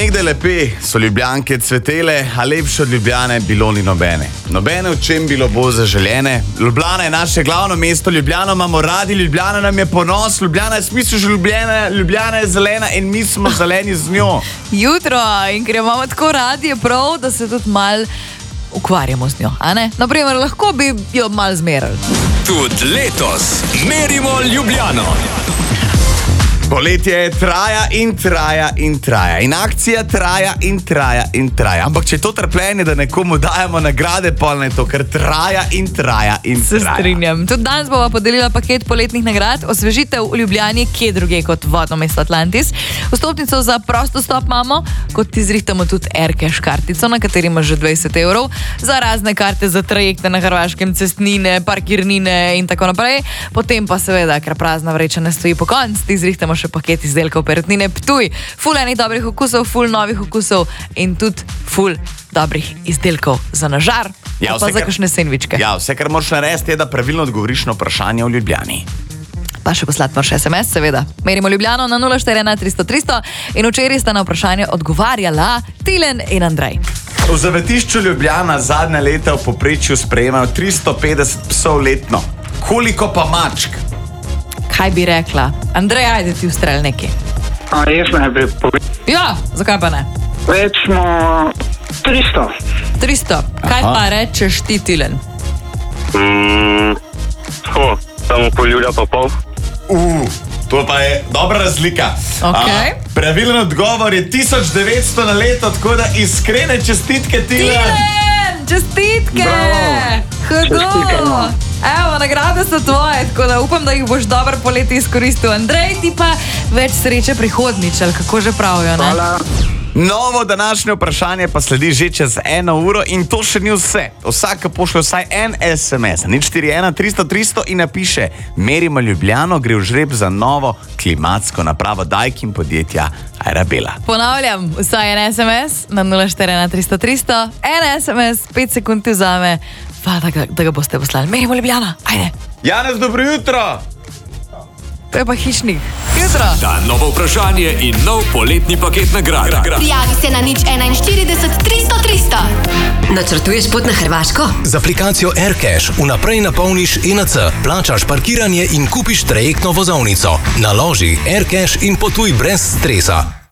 nekdaj lepe so Ljubljanke cvetele, a lepše od Ljubljane bilo ni nobene. Nobene v čem bilo bo zaželjene. Ljubljana je naše glavno mesto, Ljubljano imamo radi, Ljubljana nam je ponos, Ljubljana je smisel življenja, Ljubljana je zelena in mi smo zeleni z njo. Jutro, in ker jo imamo tako radi, je prav, da se tudi mal ukvarjamo z njo, a ne? Naprimer, lahko bi jo mal zmerali. Tudi letos merimo Ljubljano. Poletje traja in traja in traja. In akcija traja in traja in traja. Ampak če je to trpljenje, da nekomu dajemo nagrade, pol ne to, ker traja in traja in traja. Se strinjam. Tudi danes bova podelila paket poletnih nagrad. Osvežitev v Ljubljani, kje druge kot vodno mesto Atlantis. Vstopnico za prostostop imamo, kot ti zrihtamo tudi Aircash kartico, na kateri ima že 20 €. Za razne karte za trajekte na Hrvaškem, cestnine, parkirnine in tako naprej. Potem pa seveda, ker prazna vreča ne stoji po konc, ti zrihtamo še paket izdelkov Perutnine Ptuj. Ful enih dobrih okusov, ful novih okusov in tudi ful dobrih izdelkov za na žar, Ja, pa za kakšne sendvičke. Ja, vse, kar moraš narediti, je, da pravilno odgovoriš na vprašanje o Ljubljani. Pa še poslati moraš SMS, seveda. Merimo Ljubljano na 041 300 300 in včeraj sta na vprašanje odgovarjala Tilen in Andrej. V zavetišču Ljubljana zadnja leta v povprečju sprejemajo 350 psov letno. Koliko pa mačk? Kaj bi rekla? Andrej, ajde ti ustrel nekaj. Jaz najprej povem. Ja, zakaj pa ne? Več smo 300. 300. Kaj pa rečeš ti, Tilen? Samo pol julija pa pol. To pa je dobra razlika. Okej. Pravilen odgovor je 1900 na leto, tako da iskrene čestitke, Tilen. Tilen, čestitke! Hudo! Čestitke, no. Evo, nagrade so tvoje, tako da upam, da jih boš dobro poleti izkoristil. Andrej, ti pa več sreče prihodnjič, ali kako že pravijo, ne? Hvala. Novo današnje vprašanje pa sledi že čez 1 uro in to še ni vse. Vsak pošlje vsaj en SMS, 041 300 300 in napiše: Merimo Ljubljano, gre v žreb za novo klimatsko napravo Daikin podjetja Arabela. Ponavljam, vsaj en SMS na 041 300 300, en SMS, 5 sekund ti vzame, pa da ga boste poslali. Merimo Ljubljana, ajde. Janez, dobro jutro! To je pa hišnik. Jutro. Da novo vprašanje in nov poletni paket nagrad. Prijavi se na 041 300 300. Načrtuješ pot na Hrvaško? Z aplikacijo Aircash vnaprej napolniš ENC, plačaš parkiranje in kupiš trajektno vozovnico. Naloži Aircash in potuj brez stresa.